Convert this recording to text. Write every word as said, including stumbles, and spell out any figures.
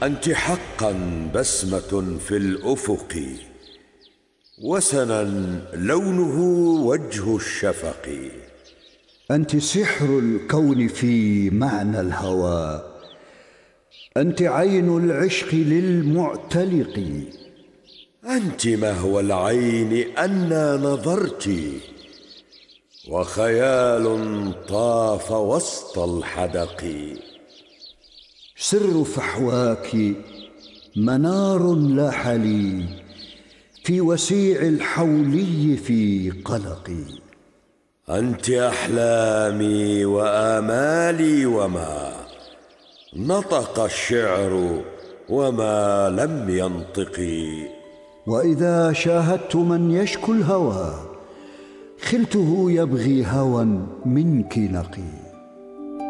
أنت حقا بسمة في الأفق، وسنا لونه وجه الشفق. أنت سحر الكون في معنى الهوى، أنت عين العشق للمعتلق. أنت مهوى العين أنى نظرت، وخيال طاف وسط الحدق. سر فحواك منار لاح لي في وسيع الحولي في قلقي. أنت أحلامي وآمالي، وما نطق الشعر وما لم ينطق. وإذا شاهدت من يشكو الهوى خلته يبغي هوى منك نقي.